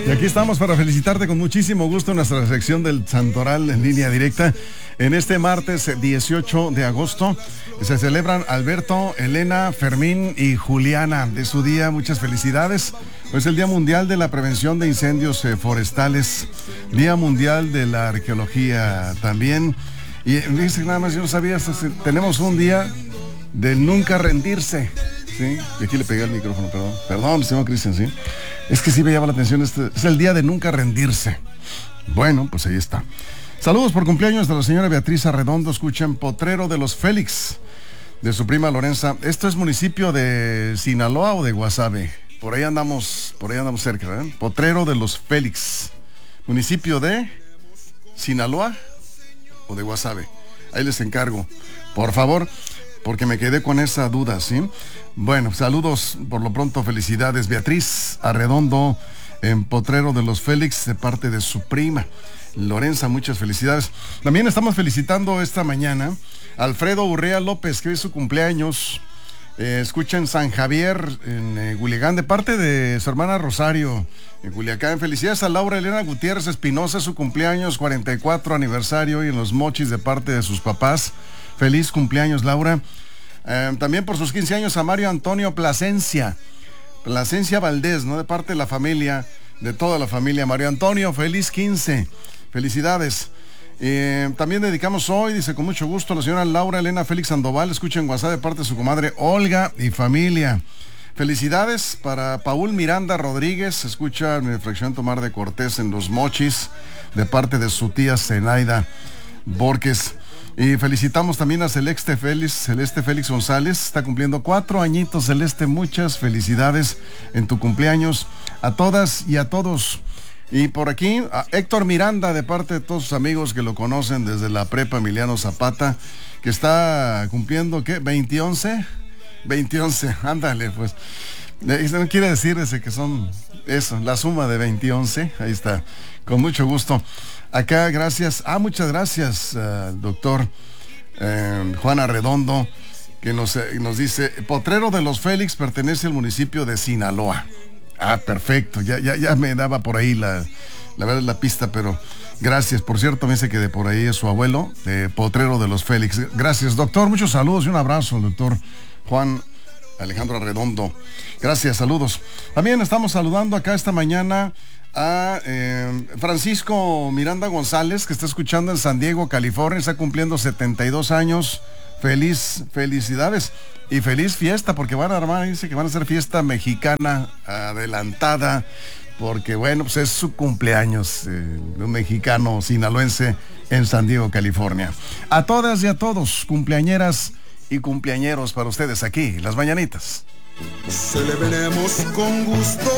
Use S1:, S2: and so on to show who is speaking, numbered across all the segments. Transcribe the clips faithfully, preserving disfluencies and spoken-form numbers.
S1: Y aquí estamos para felicitarte con muchísimo gusto en nuestra sección del Santoral en línea directa. En este martes dieciocho de agosto se celebran Alberto, Elena, Fermín y Juliana de su día. Muchas felicidades. Hoy es el Día Mundial de la Prevención de Incendios eh, Forestales, Día Mundial de la Arqueología también. Y dice nada más, yo no sabía, tenemos un día de nunca rendirse. Sí, y aquí le pegué el micrófono, perdón. Perdón, señor Cristian, sí. Es que sí me llama la atención, este es el día de nunca rendirse. Bueno, pues ahí está. Saludos por cumpleaños de la señora Beatriz Arredondo. Escuchen Potrero de los Félix, de su prima Lorenza. ¿Esto es municipio de Sinaloa o de Guasave? Por ahí andamos, por ahí andamos cerca, ¿verdad? Potrero de los Félix, municipio de Sinaloa o de Guasave. Ahí les encargo, por favor, porque me quedé con esa duda, ¿sí? Bueno, saludos por lo pronto, felicidades Beatriz Arredondo en Potrero de los Félix de parte de su prima Lorenza, muchas felicidades. También estamos felicitando esta mañana a Alfredo Urrea López, que es su cumpleaños. Eh, escuchen San Javier en eh, Culiacán de parte de su hermana Rosario en Culiacán. Felicidades a Laura Elena Gutiérrez Espinosa, su cumpleaños, cuarenta y cuatro aniversario, y en Los Mochis de parte de sus papás. Feliz cumpleaños, Laura. Eh, también por sus quince años a Mario Antonio Plasencia, Plasencia Valdés, ¿no? De parte de la familia, de toda la familia. Mario Antonio, feliz quince. Felicidades. Eh, también dedicamos hoy, dice con mucho gusto, a la señora Laura Elena Félix Sandoval, escucha en WhatsApp de parte de su comadre Olga y familia. Felicidades para Paul Miranda Rodríguez, escucha en el fraccionamiento Mar de Cortés en Los Mochis, de parte de su tía Zenaida Borges. Y felicitamos también a Celeste Félix, Celeste Félix González, está cumpliendo cuatro añitos, Celeste, muchas felicidades en tu cumpleaños, a todas y a todos. Y por aquí, a Héctor Miranda, de parte de todos sus amigos que lo conocen desde la prepa Emiliano Zapata, que está cumpliendo, ¿qué? ¿veinte once? veinte once, ándale, pues. Eso no quiere decir ese que son, eso, la suma de veinte once, ahí está, con mucho gusto. Acá, gracias, ah, muchas gracias, uh, doctor eh, Juan Arredondo, que nos, eh, nos dice, Potrero de los Félix pertenece al municipio de Sinaloa. Ah, perfecto, ya, ya, ya me daba por ahí la, la verdad la pista, pero gracias. Por cierto, me dice que de por ahí es su abuelo, de Potrero de los Félix. Gracias, doctor, muchos saludos y un abrazo, doctor Juan Alejandro Arredondo. Gracias, saludos. También estamos saludando acá esta mañana a eh, Francisco Miranda González, que está escuchando en San Diego, California, está cumpliendo setenta y dos años. Feliz, felicidades y feliz fiesta, porque van a armar, dice que van a hacer fiesta mexicana adelantada, porque bueno, pues es su cumpleaños eh, de un mexicano sinaloense en San Diego, California. A todas y a todos, cumpleañeras y cumpleañeros para ustedes aquí, Las Mañanitas.
S2: Celebremos con gusto,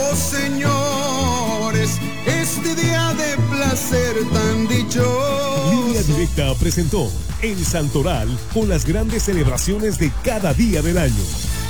S2: señores, este día de placer tan dichoso.
S3: Línea Directa presentó El Santoral con las grandes celebraciones de cada día del año.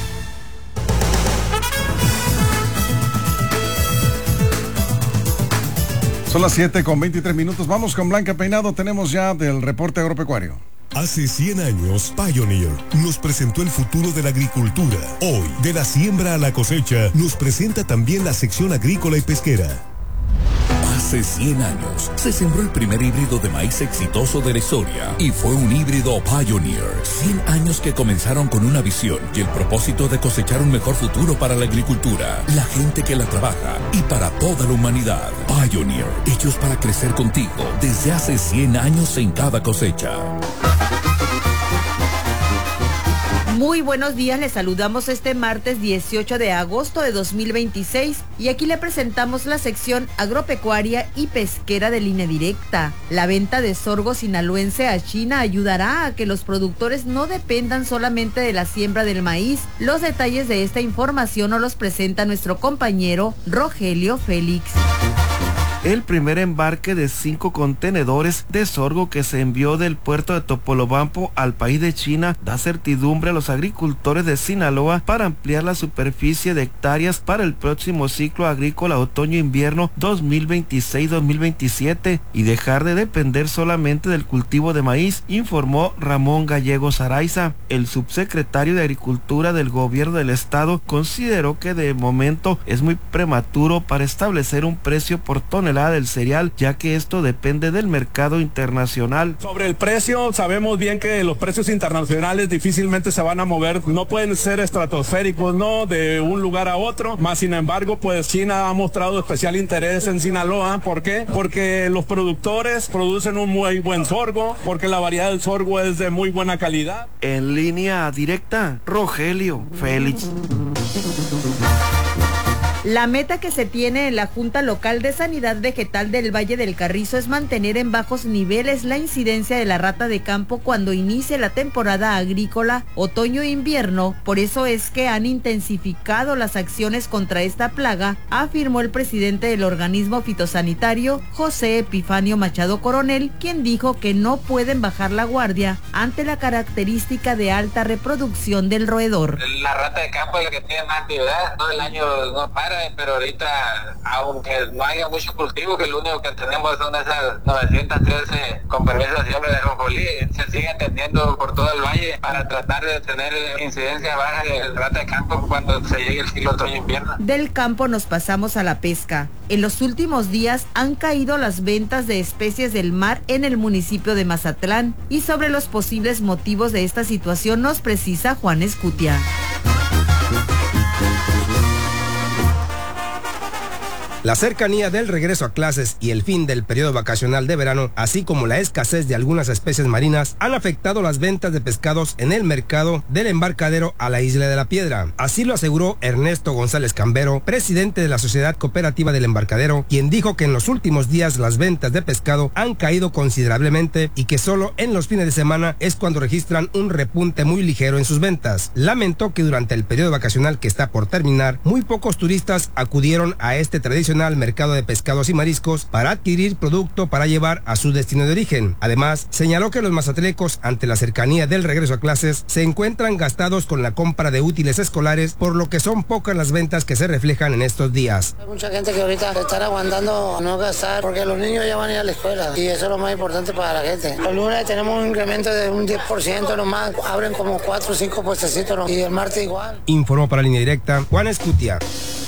S1: Son las siete con veintitrés minutos. Vamos con Blanca Peinado. Tenemos ya del reporte agropecuario.
S3: Hace cien años, Pioneer nos presentó el futuro de la agricultura. Hoy, de la siembra a la cosecha, nos presenta también la sección agrícola y pesquera.
S4: Hace cien años se sembró el primer híbrido de maíz exitoso de la historia y fue un híbrido Pioneer. cien años que comenzaron con una visión y el propósito de cosechar un mejor futuro para la agricultura, la gente que la trabaja y para toda la humanidad. Pioneer, hechos para crecer contigo desde hace cien años en cada cosecha.
S5: Muy buenos días, les saludamos este martes dieciocho de agosto de dos mil veintiséis y aquí le presentamos la sección agropecuaria y pesquera de Línea Directa. La venta de sorgo sinaloense a China ayudará a que los productores no dependan solamente de la siembra del maíz. Los detalles de esta información nos los presenta nuestro compañero Rogelio Félix.
S6: El primer embarque de cinco contenedores de sorgo que se envió del puerto de Topolobampo al país de China da certidumbre a los agricultores de Sinaloa para ampliar la superficie de hectáreas para el próximo ciclo agrícola otoño-invierno dos mil veintiséis dos mil veintisiete y dejar de depender solamente del cultivo de maíz, informó Ramón Gallegos Araiza. El subsecretario de Agricultura del gobierno del estado consideró que de momento es muy prematuro para establecer un precio por tonelada del cereal, ya que esto depende del mercado internacional.
S7: Sobre el precio, sabemos bien que los precios internacionales difícilmente se van a mover, no pueden ser estratosféricos, ¿no? De un lugar a otro, más sin embargo, pues China ha mostrado especial interés en Sinaloa. ¿Por qué? Porque los productores producen un muy buen sorgo, porque la variedad del sorgo es de muy buena calidad.
S6: En línea directa, Rogelio Félix.
S5: La meta que se tiene en la Junta Local de Sanidad Vegetal del Valle del Carrizo es mantener en bajos niveles la incidencia de la rata de campo cuando inicie la temporada agrícola otoño-invierno. Por eso es que han intensificado las acciones contra esta plaga, afirmó el presidente del organismo fitosanitario, José Epifanio Machado Coronel, quien dijo que no pueden bajar la guardia ante la característica de alta reproducción del roedor.
S8: La rata de campo es la que tiene más actividad, todo el año no para, pero ahorita, aunque no haya mucho cultivo, que lo único que tenemos son esas novecientas trece con permiso de siembra de ajonjolí, se sigue atendiendo por todo el valle para tratar de tener incidencia baja de rata de campo cuando se llegue el ciclo otoño-invierno.
S5: Del campo nos pasamos a la pesca. En los últimos días han caído las ventas de especies del mar en el municipio de Mazatlán, y sobre los posibles motivos de esta situación nos precisa Juan Escutia.
S9: La cercanía del regreso a clases y el fin del periodo vacacional de verano, así como la escasez de algunas especies marinas, han afectado las ventas de pescados en el mercado del embarcadero a la Isla de la Piedra. Así lo aseguró Ernesto González Cambero, presidente de la Sociedad Cooperativa del Embarcadero, quien dijo que en los últimos días las ventas de pescado han caído considerablemente y que solo en los fines de semana es cuando registran un repunte muy ligero en sus ventas. Lamentó que durante el periodo vacacional que está por terminar, muy pocos turistas acudieron a este tradicional mercado de pescados y mariscos para adquirir producto para llevar a su destino de origen. Además, señaló que los mazatlecos, ante la cercanía del regreso a clases, se encuentran gastados con la compra de útiles escolares, por lo que son pocas las ventas que se reflejan en estos días.
S10: Hay mucha gente que ahorita está aguantando no gastar porque los niños ya van a ir a la escuela y eso es lo más importante para la gente. Los lunes tenemos un incremento de un diez por ciento nomás, abren como cuatro o cinco puestecitos y el martes igual.
S9: Informó para Línea Directa Juan Escutia.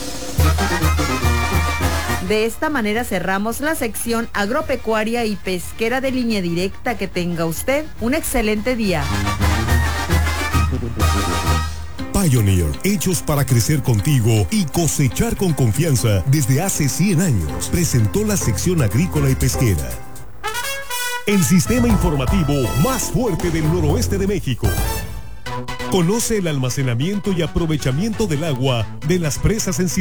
S5: De esta manera cerramos la sección agropecuaria y pesquera de Línea Directa. Que tenga usted un excelente día.
S3: Pioneer, hechos para crecer contigo y cosechar con confianza desde hace cien años, presentó la sección agrícola y pesquera. El sistema informativo más fuerte del noroeste de México. Conoce el almacenamiento y aprovechamiento del agua de las presas en